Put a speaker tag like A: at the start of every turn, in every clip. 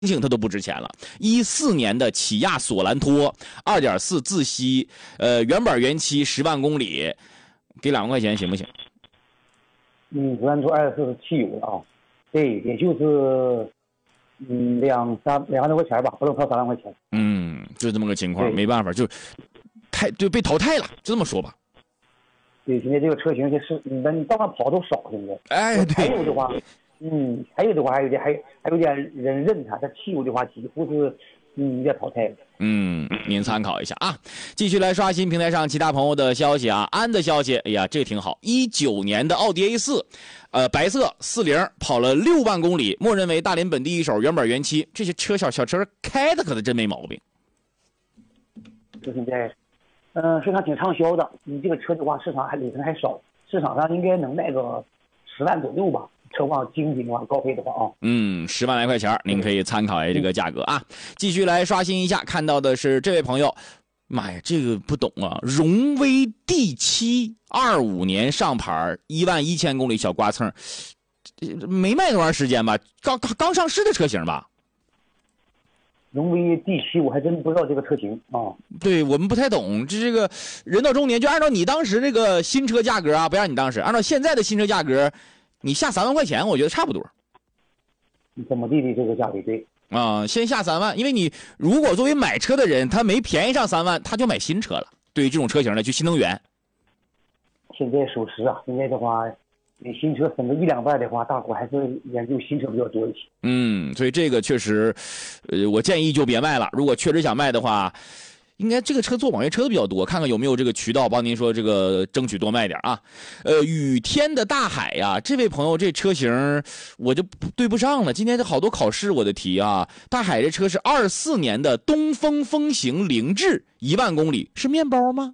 A: 星它都不值钱了。14年的起亚索兰托2.4自吸，原版原漆10万公里，给2万块钱行不行？
B: 索兰托2.4是汽油的啊，对，也就是2万多块钱吧，不能超3万块钱。
A: 就这么个情况，没办法，就被淘汰了，就这么说吧。
B: 对，现在这个车型就是你到那跑都少，现在。
A: 哎，对。
B: 还有的话，还有点人认它，它汽油的话几乎是有点淘汰了。
A: 您参考一下啊。继续来刷新平台上其他朋友的消息啊。安的消息，哎呀，这个挺好。19年的奥迪 A4，白色40跑了6万公里，默认为大连本地一手，原版原漆。这些小车开的可能真没毛病。
B: 就现在，市场挺畅销的。你这个车的话，市场里程还少，市场上应该能卖个10万左右吧。车况精品的话，高配的话啊
A: ，10万来块钱，您可以参考一下这个价格啊。继续来刷新一下，看到的是这位朋友，妈呀，这个不懂啊，荣威 D7 25年上牌，11000公里小刮蹭，没卖多长时间吧，刚上市的车型吧。
B: 荣威 D7 我还真不知道这个车型啊。
A: 对，我们不太懂，这个人到中年，就按照你当时这个新车价格啊，不让你当时按照现在的新车价格。你下3万块钱，我觉得差不多。
B: 怎么地的这个价位对
A: 啊，先下3万，因为你如果作为买车的人，他没便宜上3万，他就买新车了。对于这种车型呢，就新能源。
B: 现在属实啊，现在的话，你新车省个1-2万的话，大伙还是研究新车比较多一些。
A: 所以这个确实，我建议就别卖了。如果确实想卖的话。应该这个车做网约车的比较多，看看有没有这个渠道帮您说这个争取多卖点啊。雨天的大海呀，这位朋友这车型我就对不上了。今天这好多考试我的题啊，大海这车是24年的东风风行凌志1万公里，是面包吗？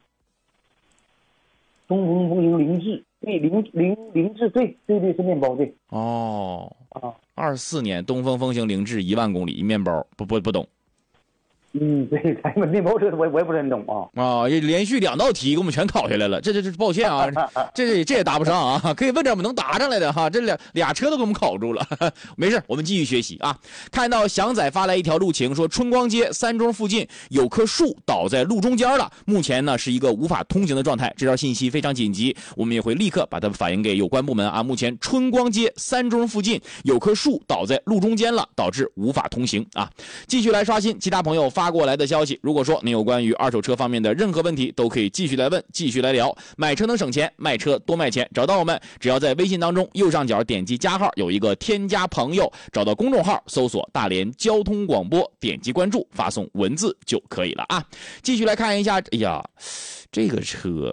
B: 东风风行凌志，对，凌志，对是面包，对。
A: 哦，24年东风风行凌志1万公里面包，不懂。
B: 对，咱们面包车我也不是很懂啊。
A: 连续2道题给我们全考下来了，这抱歉啊，这也答不上啊，可以问着我们能答上来的哈，这俩车都给我们考住了，没事，我们继续学习啊。看到祥仔发来一条路情，说春光街3中附近有棵树倒在路中间了，目前呢是一个无法通行的状态，这条信息非常紧急，我们也会立刻把它反映给有关部门啊。目前春光街3中附近有棵树倒在路中间了，导致无法通行啊。继续来刷新其他朋友发过来的消息，如果说您有关于二手车方面的任何问题，都可以继续来问，继续来聊。买车能省钱，卖车多卖钱，找到我们，只要在微信当中右上角点击加号，有一个添加朋友，找到公众号，搜索大连交通广播，点击关注，发送文字就可以了啊。继续来看一下，哎呀，这个车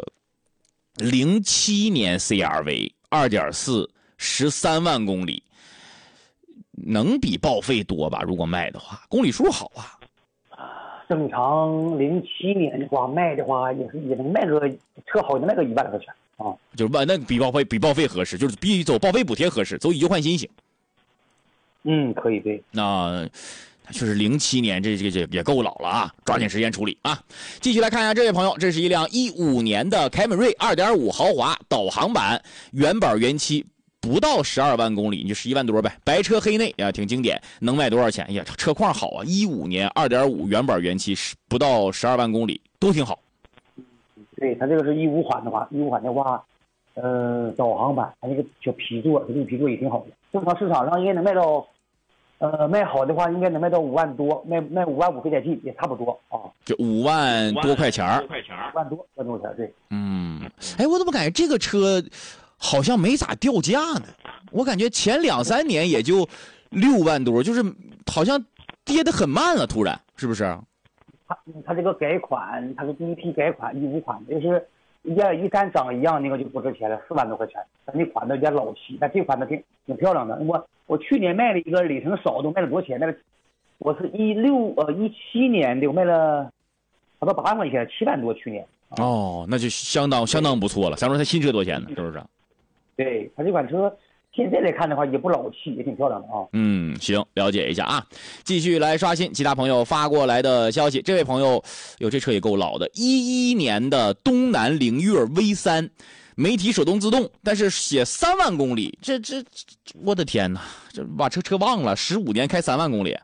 A: 07年 CRV 2.4 13万公里，能比报废多吧？如果卖的话，公里数好啊。
B: 正常07年的话卖的话也能卖个车好，能卖个1万块钱啊。
A: 就是那比报废合适，就是比走报废补贴合适，走以旧换新型。
B: 可以对。
A: 那确实07年这也够老了啊，抓紧时间处理啊。继续来看一下这位朋友，这是一辆15年的凯美瑞 2.5 豪华导航版，原版原漆。不到12万公里，你就11万多呗。白车黑内啊，挺经典。能卖多少钱？哎呀，车况好啊！15年 2.5 原版原漆，不到12万公里，都挺好。
B: 对，它这个是15款的话，导航版，它那个小皮座，这个皮座也挺好的。正常市场上应该能卖到，卖好的话应该能卖到5万多，卖5万5费点劲也差不多啊。
A: 就5万多块钱
B: 5万多钱，对。
A: 哎，我怎么感觉这个车？好像没咋掉价呢，我感觉前2-3年也就6万多，就是好像跌得很慢了，突然是不是？
B: 它这个改款，它是第一批改款15款，就是一干涨一样，那个就不值钱了，4万多块钱。它那款的有点老气，但这款的挺漂亮的。我去年卖了一个里程少的，卖了多少钱？卖了，我是17年的，我卖了差不多8万块钱，7万多去年。
A: 那就相当不错了。咱说它新车多少钱呢？是不是？
B: 对，它这款车现在来看的话也不老气，也挺漂亮的啊。
A: 行，了解一下啊。继续来刷新其他朋友发过来的消息。这位朋友，这车也够老的，11年的东南凌越 V3， 媒体手动自动，但是写3万公里，这我的天哪，这把车忘了，15年开3万公里。